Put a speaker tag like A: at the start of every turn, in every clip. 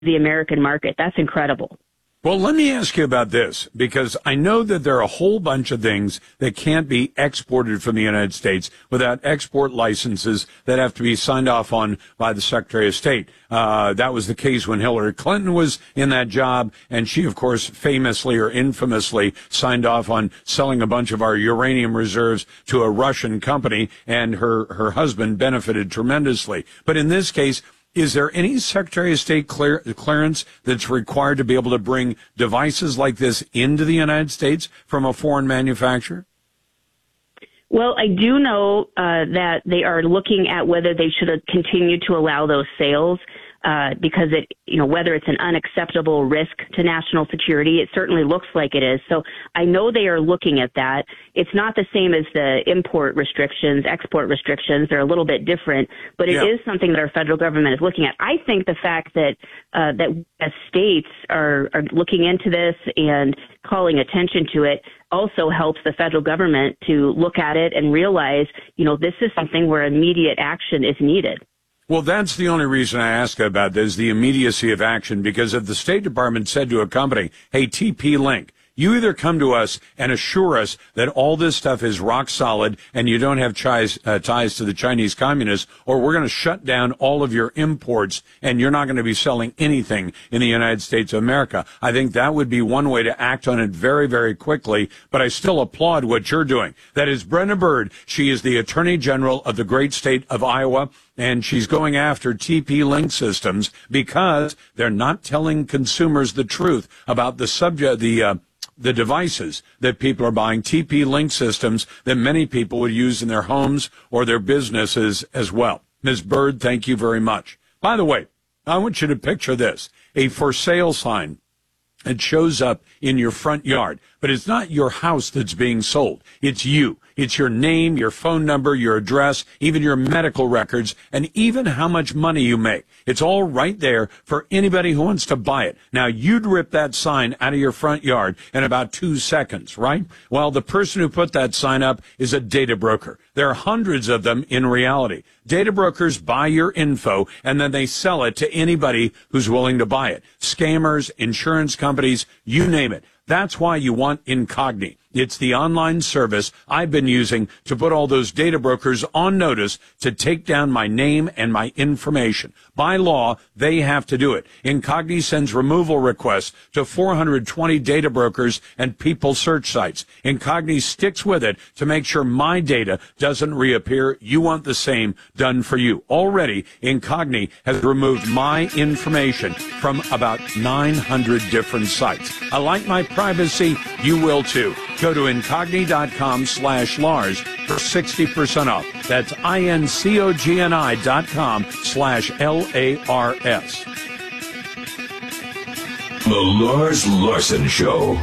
A: the American market. That's incredible.
B: Well, let me ask you about this, because I know that there are a whole bunch of things that can't be exported from the United States without export licenses that have to be signed off on by the Secretary of State. That was the case when Hillary Clinton was in that job, and she, of course, famously or infamously signed off on selling a bunch of our uranium reserves to a Russian company, and her husband benefited tremendously. But in this case, is there any Secretary of State clearance that's required to be able to bring devices like this into the United States from a foreign manufacturer?
A: Well, I do know that they are looking at whether they should continue to allow those sales because whether it's an unacceptable risk to national security, it certainly looks like it is. So I know they are looking at that. It's not the same as the export restrictions. They're a little bit different, but it is something that our federal government is looking at. I think the fact that as states are looking into this and calling attention to it also helps the federal government to look at it and realize, this is something where immediate action is needed.
B: Well, that's the only reason I ask about this, the immediacy of action, because if the State Department said to a company, hey, TP-Link, you either come to us and assure us that all this stuff is rock solid and you don't have ties to the Chinese communists, or we're going to shut down all of your imports and you're not going to be selling anything in the United States of America. I think that would be one way to act on it very, very quickly, but I still applaud what you're doing. That is Brenna Bird. She is the Attorney General of the great state of Iowa, and she's going after TP-Link systems because they're not telling consumers the truth about the subject, the devices that people are buying, TP-Link systems that many people would use in their homes or their businesses as well. Ms. Bird, thank you very much. By the way, I want you to picture this, a for sale sign. It shows up in your front yard, but it's not your house that's being sold. It's you. It's your name, your phone number, your address, even your medical records, and even how much money you make. It's all right there for anybody who wants to buy it. Now, you'd rip that sign out of your front yard in about 2 seconds, right? Well, the person who put that sign up is a data broker. There are hundreds of them in reality. Data brokers buy your info, and then they sell it to anybody who's willing to buy it. Scammers, insurance companies, you name it. That's why you want Incogni. It's the online service I've been using to put all those data brokers on notice to take down my name and my information. By law, they have to do it. Incogni sends removal requests to 420 data brokers and people search sites. Incogni sticks with it to make sure my data doesn't reappear. You want the same done for you. Already, Incogni has removed my information from about 900 different sites. I like my privacy. You will too. Go to incogni.com/Lars for 60% off. That's incogni.com/LARS.
C: The Lars Larson Show.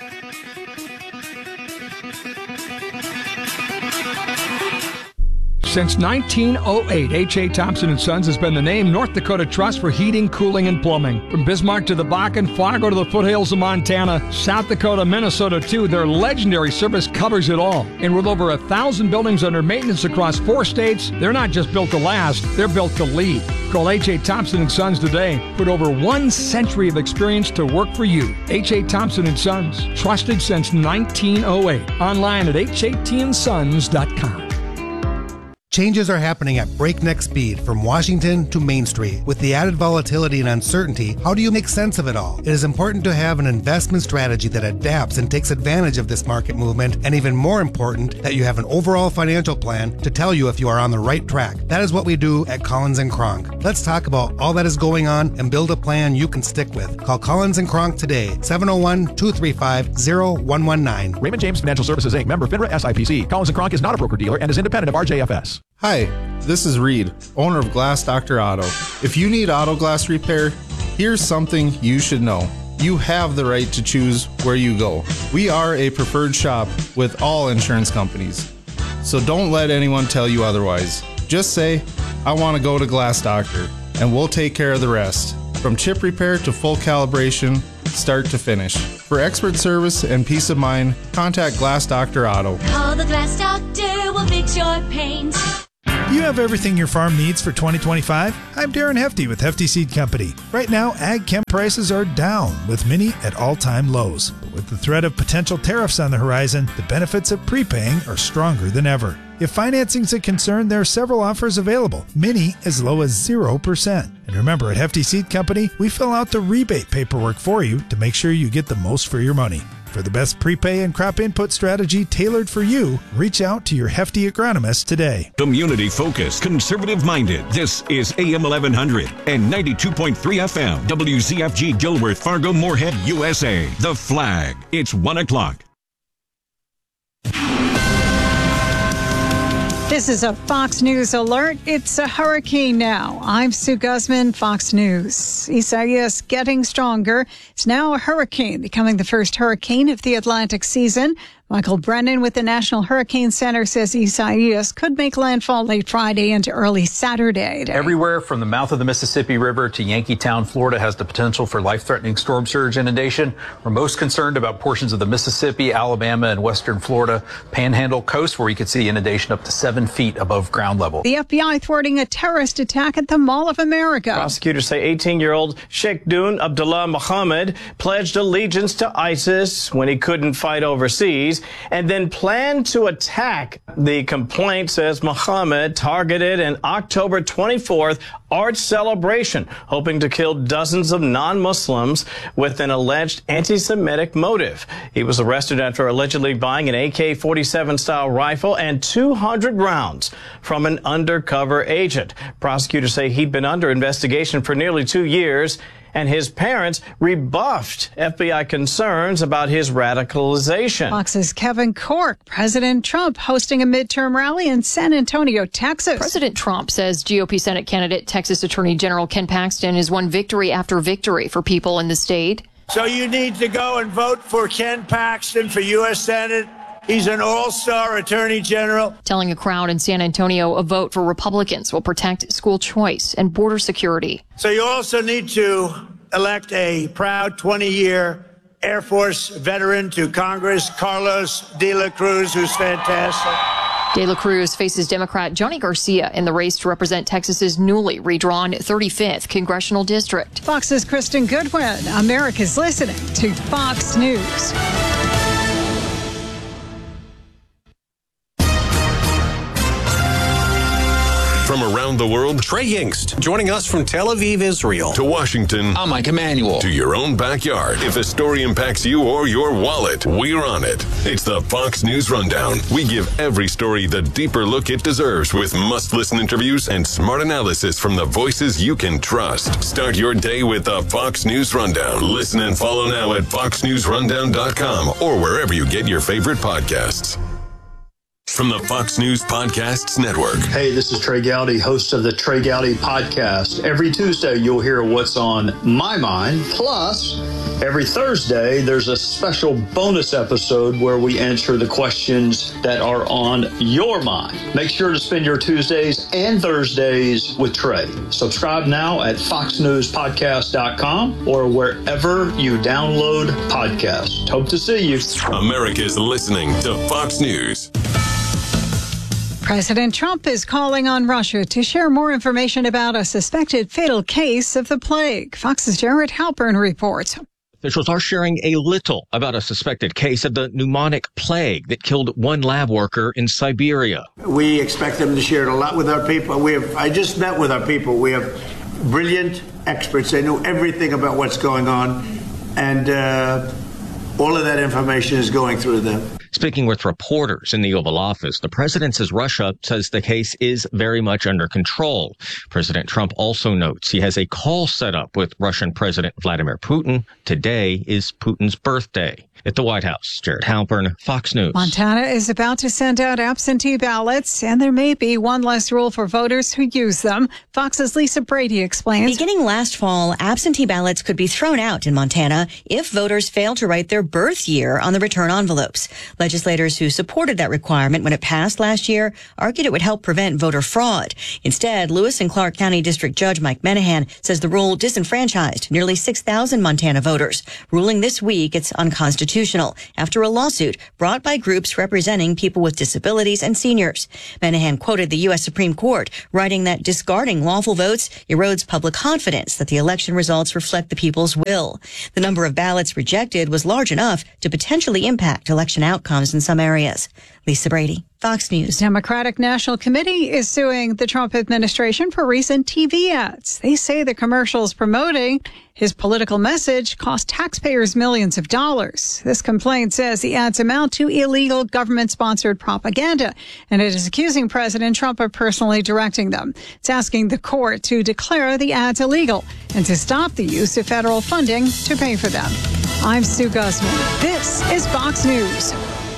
D: Since 1908, H.A. Thompson & Sons has been the name North Dakota Trust for heating, cooling, and plumbing. From Bismarck to the Bakken, Fargo to the foothills of Montana, South Dakota, Minnesota too, their legendary service covers it all. And with over 1,000 buildings under maintenance across 4 states, they're not just built to last, they're built to lead. Call H.A. Thompson & Sons today. Put over 1 century of experience to work for you. H.A. Thompson & Sons, trusted since 1908. Online at hatsons.com.
E: Changes are happening at breakneck speed from Washington to Main Street. With the added volatility and uncertainty, how do you make sense of it all? It is important to have an investment strategy that adapts and takes advantage of this market movement, and even more important, that you have an overall financial plan to tell you if you are on the right track. That is what we do at Collins & Kronk. Let's talk about all that is going on and build a plan you can stick with. Call Collins & Kronk today, 701-235-0119.
F: Raymond James Financial Services, Inc., member FINRA SIPC. Collins & Kronk is not a broker-dealer and is independent of RJFS.
G: Hi, this is Reed, owner of Glass Doctor Auto. If you need auto glass repair, here's something you should know. You have the right to choose where you go. We are a preferred shop with all insurance companies. So don't let anyone tell you otherwise. Just say, I want to go to Glass Doctor, and we'll take care of the rest. From chip repair to full calibration, start to finish. For expert service and peace of mind, contact Glass Doctor Auto.
H: Call the Glass Doctor, we'll fix your paint. You have everything your farm needs for 2025? I'm Darren Hefty with Hefty Seed Company. Right now, ag chem prices are down, with many at all-time lows. But with the threat of potential tariffs on the horizon, the benefits of prepaying are stronger than ever. If financing's a concern, there are several offers available, many as low as 0%. And remember, at Hefty Seed Company, we fill out the rebate paperwork for you to make sure you get the most for your money. For the best prepay and crop input strategy tailored for you, reach out to your Hefty agronomist today.
I: Community-focused, conservative-minded. This is AM 1100 and 92.3 FM. WZFG Gilworth, Fargo, Moorhead, USA. The Flag. It's 1 o'clock.
J: This is a Fox News alert. It's a hurricane now. I'm Sue Guzman, Fox News. Isaias getting stronger. It's now a hurricane, becoming the first hurricane of the Atlantic season. Michael Brennan with the National Hurricane Center says Isaias could make landfall late Friday into early Saturday.
K: Everywhere from the mouth of the Mississippi River to Yankeetown, Florida has the potential for life-threatening storm surge inundation. We're most concerned about portions of the Mississippi, Alabama, and western Florida Panhandle coast, where we could see inundation up to 7 feet above ground level.
J: The FBI thwarting a terrorist attack at the Mall of America.
L: Prosecutors say 18-year-old Sheikh Dun Abdullah Muhammad pledged allegiance to ISIS when he couldn't fight overseas, and then planned to attack. The complaint says Muhammad targeted an October 24th art celebration, hoping to kill dozens of non-Muslims with an alleged anti-Semitic motive. He was arrested after allegedly buying an AK-47 style rifle and 200 rounds from an undercover agent. Prosecutors say he'd been under investigation for nearly 2 years, and his parents rebuffed FBI concerns about his radicalization.
J: Fox's Kevin Corke. President Trump hosting a midterm rally in San Antonio, Texas.
M: President Trump says GOP Senate candidate Texas Attorney General Ken Paxton has won victory after victory for people in the state.
N: So you need to go and vote for Ken Paxton for U.S. Senate. He's an all-star attorney general.
M: Telling a crowd in San Antonio a vote for Republicans will protect school choice and border security.
N: So you also need to elect a proud 20-year Air Force veteran to Congress, Carlos De La Cruz, who's fantastic.
M: De La Cruz faces Democrat Johnny Garcia in the race to represent Texas's newly redrawn 35th congressional district.
J: Fox's Kristen Goodwin. America's listening to Fox News.
O: From around the world, Trey Yingst, joining us from Tel Aviv, Israel. To Washington, I'm Mike Emanuel. To your own backyard. If a story impacts you or your wallet, we're on it. It's the Fox News Rundown. We give every story the deeper look it deserves with must-listen interviews and smart analysis from the voices you can trust. Start your day with the Fox News Rundown. Listen and follow now at foxnewsrundown.com or wherever you get your favorite podcasts. From the Fox News Podcasts Network.
P: Hey, this is Trey Gowdy, host of the Trey Gowdy Podcast. Every Tuesday, you'll hear what's on my mind. Plus, every Thursday, there's a special bonus episode where we answer the questions that are on your mind. Make sure to spend your Tuesdays and Thursdays with Trey. Subscribe now at foxnewspodcast.com or wherever you download podcasts. Hope to see you.
O: America's listening to Fox News.
J: President Trump is calling on Russia to share more information about a suspected fatal case of the plague. Fox's Jared Halpern reports.
Q: Officials are sharing a little about a suspected case of the pneumonic plague that killed one lab worker in Siberia.
N: We expect them to share it a lot with our people. I just met with our people. We have brilliant experts. They know everything about what's going on, and all of that information is going through them.
Q: Speaking with reporters in the Oval Office, the president says Russia says the case is very much under control. President Trump also notes he has a call set up with Russian President Vladimir Putin. Today is Putin's birthday. At the White House, Jared Halpern, Fox News.
J: Montana is about to send out absentee ballots, and there may be one less rule for voters who use them. Fox's Lisa Brady explains.
R: Beginning last fall, absentee ballots could be thrown out in Montana if voters fail to write their birth year on the return envelopes. Legislators who supported that requirement when it passed last year argued it would help prevent voter fraud. Instead, Lewis and Clark County District Judge Mike Menahan says the rule disenfranchised nearly 6,000 Montana voters, ruling this week it's unconstitutional after a lawsuit brought by groups representing people with disabilities and seniors. Menahan quoted the U.S. Supreme Court, writing that discarding lawful votes erodes public confidence that the election results reflect the people's will. The number of ballots rejected was large enough to potentially impact election outcomes in some areas. Lisa Brady, Fox News.
J: Democratic National Committee is suing the Trump administration for recent TV ads. They say the commercials promoting his political message cost taxpayers millions of dollars. This complaint says the ads amount to illegal government-sponsored propaganda, and it is accusing President Trump of personally directing them. It's asking the court to declare the ads illegal and to stop the use of federal funding to pay for them. I'm Sue Guzman. This is Fox News.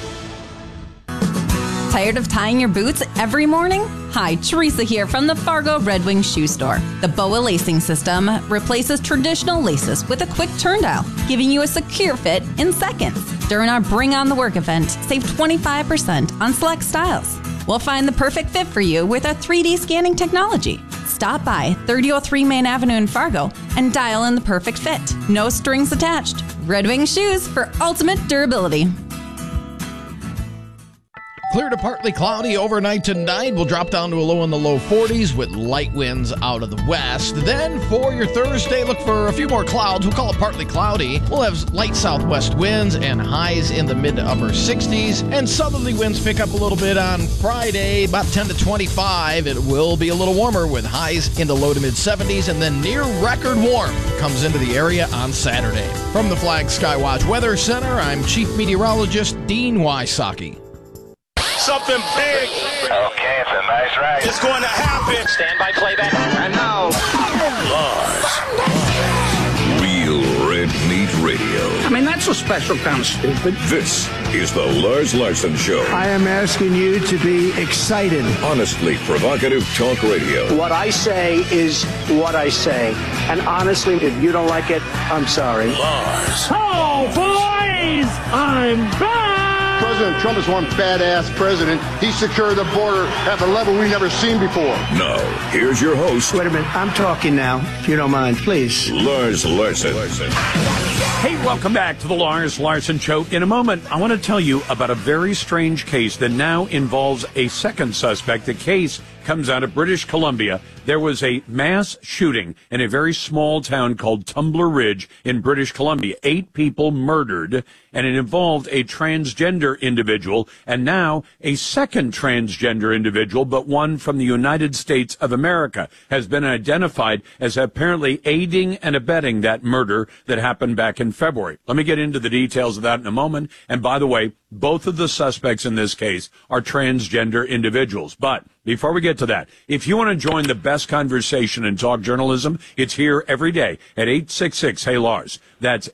S: Tired of tying your boots every morning? Hi, Teresa here from the Fargo Red Wing Shoe Store. The BOA lacing system replaces traditional laces with a quick turn dial, giving you a secure fit in seconds. During our Bring on the Work event, save 25% on select styles. We'll find the perfect fit for you with our 3D scanning technology. Stop by 3003 Main Avenue in Fargo and dial in the perfect fit. No strings attached. Red Wing Shoes for ultimate durability.
T: Clear to partly cloudy overnight tonight. We'll drop down to a low in the low 40s with light winds out of the west. Then for your Thursday, look for a few more clouds. We'll call it partly cloudy. We'll have light southwest winds and highs in the mid to upper 60s. And southerly winds pick up a little bit on Friday, about 10 to 25. It will be a little warmer with highs in the low to mid 70s. And then near record warm comes into the area on Saturday. From the Flag Skywatch Weather Center, I'm Chief Meteorologist Dean Wysocki.
U: Something big. Okay, it's a nice ride. It's going to happen. Stand by playback. And now,
C: Lars. Real Red Meat Radio.
V: I mean, that's a special kind of stupid.
C: This is the Lars Larson Show.
V: I am asking you to be excited.
C: Honestly provocative talk radio.
V: What I say is what I say. And honestly, if you don't like it, I'm sorry.
C: Lars.
V: Oh, boys! I'm back!
W: President Trump is one badass president. He secured the border at the level we've never seen before.
C: Now, here's your host.
V: Wait a minute. I'm talking now, if you don't mind, please.
C: Lars Larson.
B: Hey, welcome back to the Lars Larson Show. In a moment, I want to tell you about a very strange case that now involves a second suspect. The case comes out of British Columbia. There was a mass shooting in a very small town called Tumbler Ridge in British Columbia. 8 people murdered, and it involved a transgender individual, and now a second transgender individual, but one from the United States of America, has been identified as apparently aiding and abetting that murder that happened back in February. Let me get into the details of that in a moment. And by the way, both of the suspects in this case are transgender individuals. But before we get to that, if you want to join the best conversation in talk journalism, it's here every day at 866-HEY-LARS. That's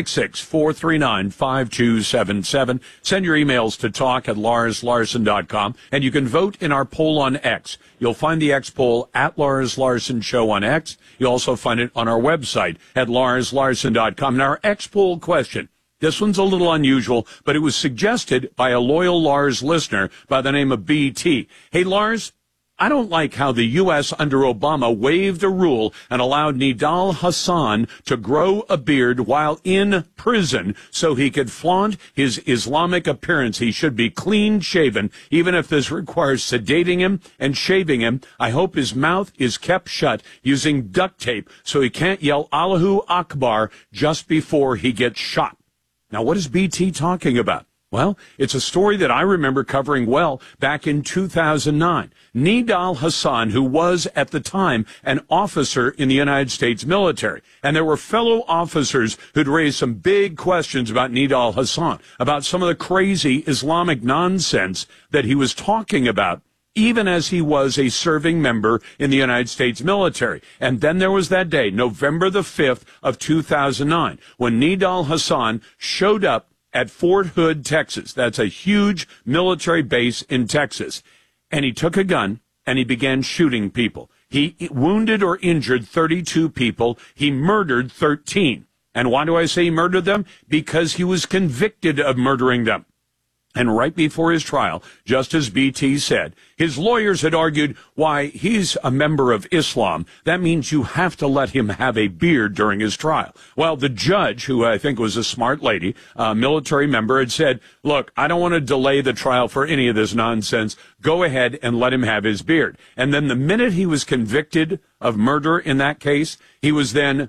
B: 866-439-5277. Send your emails to talk@larslarson.com, and you can vote in our poll on X. You'll find the X poll at Lars Larson Show on X. You'll also find it on our website at larslarson.com. Now, our X poll question. This one's a little unusual, but it was suggested by a loyal Lars listener by the name of BT. Hey, Lars, I don't like how the U.S. under Obama waived a rule and allowed Nidal Hassan to grow a beard while in prison so he could flaunt his Islamic appearance. He should be clean shaven, even if this requires sedating him and shaving him. I hope his mouth is kept shut using duct tape so he can't yell Allahu Akbar just before he gets shot. Now, what is BT talking about? Well, it's a story that I remember covering well back in 2009. Nidal Hassan, who was at the time an officer in the United States military, and there were fellow officers who'd raised some big questions about Nidal Hassan, about some of the crazy Islamic nonsense that he was talking about, even as he was a serving member in the United States military. And then there was that day, November the 5th of 2009, when Nidal Hassan showed up at Fort Hood, Texas. That's a huge military base in Texas. And he took a gun and he began shooting people. He wounded or injured 32 people. He murdered 13. And why do I say he murdered them? Because he was convicted of murdering them. And right before his trial, just as BT said, his lawyers had argued why he's a member of Islam. That means you have to let him have a beard during his trial. Well, the judge, who I think was a smart lady, a military member, had said, look, I don't want to delay the trial for any of this nonsense. Go ahead and let him have his beard. And then the minute he was convicted of murder in that case, he was then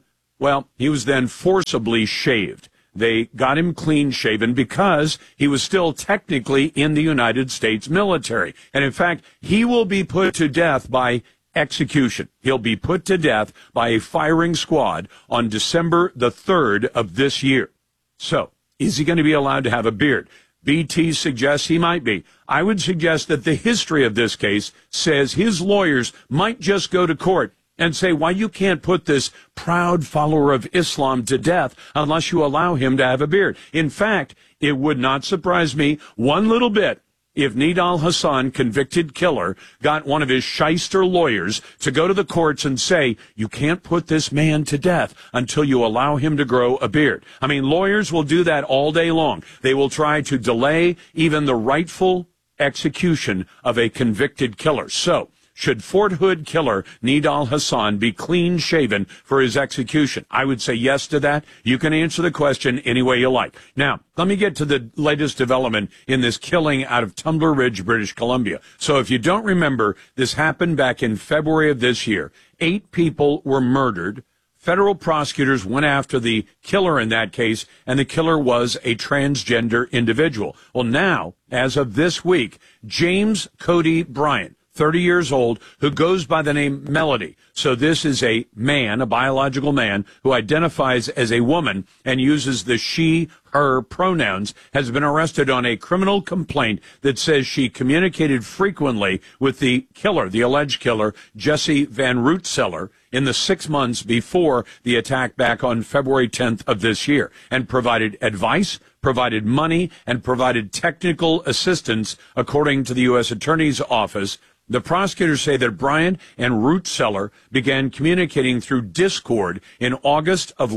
B: forcibly shaved. They got him clean shaven because he was still technically in the United States military. And in fact, he will be put to death by execution. He'll be put to death by a firing squad on December the 3rd of this year. So, is he going to be allowed to have a beard? BT suggests he might be. I would suggest that the history of this case says his lawyers might just go to court and say, why you can't put this proud follower of Islam to death unless you allow him to have a beard. In fact, it would not surprise me one little bit if Nidal Hasan, convicted killer, got one of his shyster lawyers to go to the courts and say, you can't put this man to death until you allow him to grow a beard. I mean, lawyers will do that all day long. They will try to delay even the rightful execution of a convicted killer. So, should Fort Hood killer Nidal Hasan be clean-shaven for his execution? I would say yes to that. You can answer the question any way you like. Now, let me get to the latest development in this killing out of Tumbler Ridge, British Columbia. So if you don't remember, this happened back in February of this year. 8 people were murdered. Federal prosecutors went after the killer in that case, and the killer was a transgender individual. Well, now, as of this week, James Cody Bryant, 30 years old, who goes by the name Melody. So this is a man, a biological man, who identifies as a woman and uses the she, her pronouns, has been arrested on a criminal complaint that says she communicated frequently with the killer, the alleged killer, Jesse Van Rootseller, in the 6 months before the attack back on February 10th of this year, and provided advice, provided money, and provided technical assistance, according to the U.S. Attorney's Office. The prosecutors say that Bryant and Rootseller began communicating through Discord in August of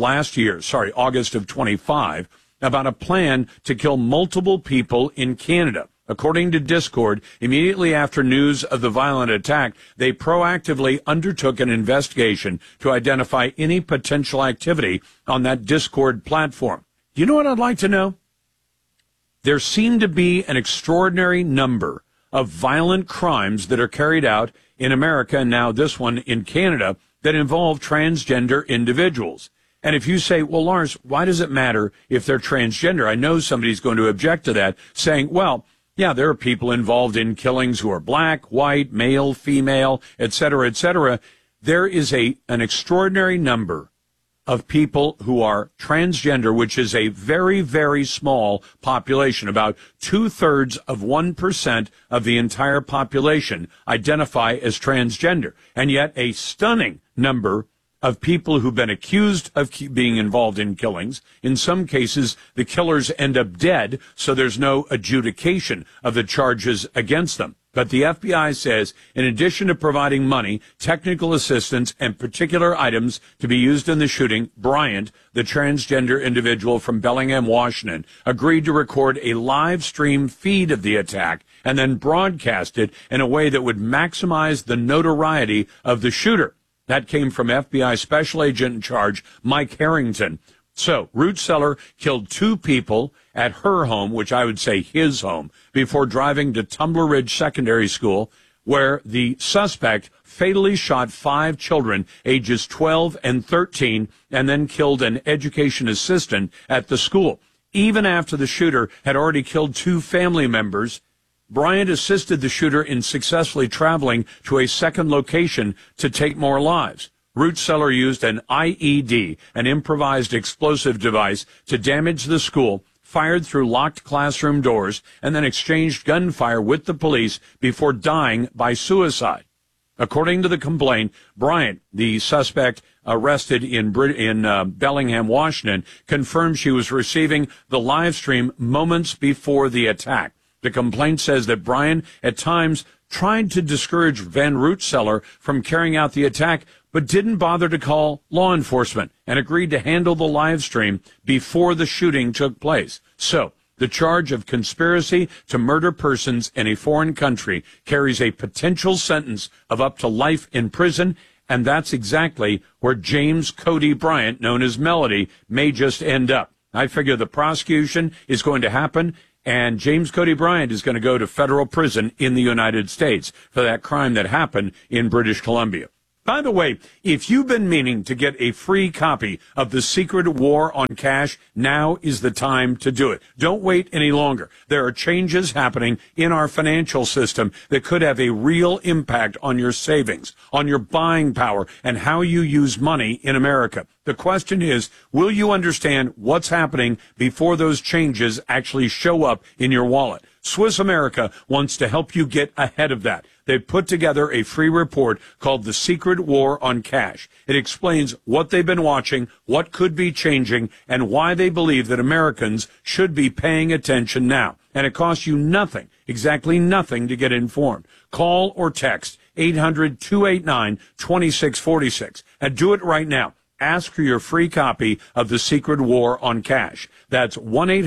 B: 25, about a plan to kill multiple people in Canada. According to Discord, immediately after news of the violent attack, they proactively undertook an investigation to identify any potential activity on that Discord platform. Do you know what I'd like to know? There seemed to be an extraordinary number of violent crimes that are carried out in America, and now this one in Canada, that involve transgender individuals. And if you say, well, Lars, why does it matter if they're transgender? I know somebody's going to object to that, saying, well, yeah, there are people involved in killings who are black, white, male, female, et cetera, et cetera. There is an extraordinary number of people who are transgender, which is a very, very small population. About 0.2% of the entire population identify as transgender. And yet a stunning number of people who've been accused of being involved in killings. In some cases, the killers end up dead, so there's no adjudication of the charges against them. But the FBI says, in addition to providing money, technical assistance, and particular items to be used in the shooting, Bryant, the transgender individual from Bellingham, Washington, agreed to record a live stream feed of the attack and then broadcast it in a way that would maximize the notoriety of the shooter. That came from FBI Special Agent in Charge Mike Harrington. So, Rootseller killed 2 people at her home, which I would say his home, before driving to Tumbler Ridge Secondary School, where the suspect fatally shot 5 children, ages 12 and 13, and then killed an education assistant at the school. Even after the shooter had already killed 2 family members, Bryant assisted the shooter in successfully traveling to a second location to take more lives. Rootseller used an IED, an improvised explosive device, to damage the school, fired through locked classroom doors, and then exchanged gunfire with the police before dying by suicide. According to the complaint, Bryant, the suspect arrested in Bellingham, Washington, confirmed she was receiving the live stream moments before the attack. The complaint says that Bryant at times tried to discourage Van Rootseller from carrying out the attack, but didn't bother to call law enforcement and agreed to handle the live stream before the shooting took place. So, The charge of conspiracy to murder persons in a foreign country carries a potential sentence of up to life in prison, and that's exactly where James Cody Bryant, known as Melody, may just end up. I figure the prosecution is going to happen, and James Cody Bryant is going to go to federal prison in the United States for that crime that happened in British Columbia. By the way, if you've been meaning to get a free copy of The Secret War on Cash, now is the time to do it. Don't wait any longer. There are changes happening in our financial system that could have a real impact on your savings, on your buying power, and how you use money in America. The question is, will you understand what's happening before those changes actually show up in your wallet? Swiss America wants to help you get ahead of that. They've put together a free report called The Secret War on Cash. It explains what they've been watching, what could be changing, and why they believe that Americans should be paying attention now. And it costs you nothing, exactly nothing, to get informed. Call or text 800-289-2646 and do it right now. Ask for your free copy of The Secret War on Cash. That's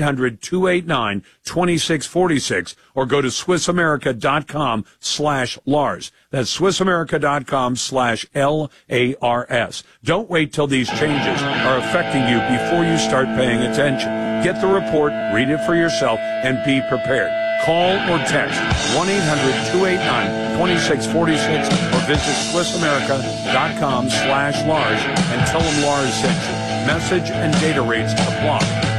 B: 1-800-289-2646, or go to SwissAmerica.com/Lars. That's SwissAmerica.com/LARS. Don't wait till these changes are affecting you before you start paying attention. Get the report, read it for yourself, and be prepared. Call or text 1-800-289-2646 or visit SwissAmerica.com/Lars and tell them Lars sent you. Message and data rates apply.